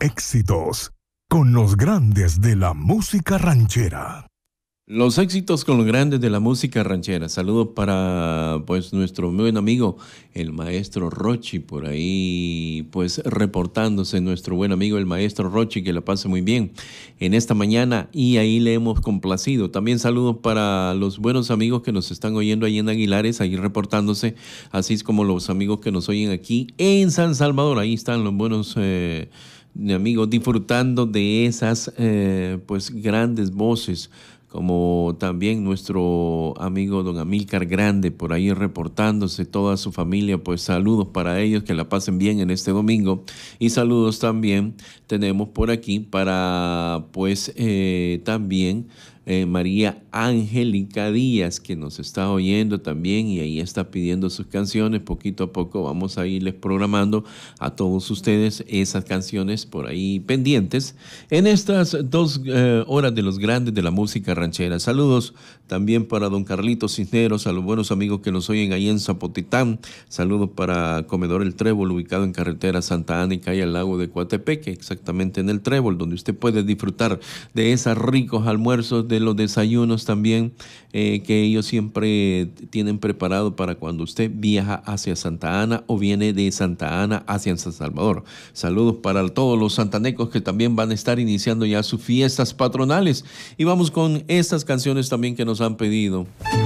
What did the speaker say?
éxitos con los grandes de la música ranchera. Los éxitos con los grandes de la música ranchera. Saludos para pues nuestro buen amigo, el maestro Rochi, por ahí pues reportándose nuestro buen amigo el maestro Rochi, que la pase muy bien en esta mañana y ahí le hemos complacido. También saludos para los buenos amigos que nos están oyendo ahí en Aguilares, ahí reportándose, así es como los amigos que nos oyen aquí en San Salvador. Ahí están los buenos amigos disfrutando de esas pues grandes voces, como también nuestro amigo don Amílcar Grande, por ahí reportándose, toda su familia, pues saludos para ellos, que la pasen bien en este domingo, y saludos también tenemos por aquí para, pues, también María Angélica Díaz, que nos está oyendo también y ahí está pidiendo sus canciones. Poquito a poco vamos a irles programando a todos ustedes esas canciones por ahí pendientes en estas 2 horas de los grandes de la música ranchera. Saludos también para don Carlito Cisneros, a los buenos amigos que nos oyen ahí en Zapotitán. Saludos para Comedor El Trébol, ubicado en carretera Santa Ana y calle al lago de Coatepeque, exactamente en el Trébol, donde usted puede disfrutar de esos ricos almuerzos, de los desayunos también que ellos siempre tienen preparado para cuando usted viaja hacia Santa Ana o viene de Santa Ana hacia San Salvador. Saludos para todos los santanecos que también van a estar iniciando ya sus fiestas patronales. Y vamos con estas canciones también que nos han pedido.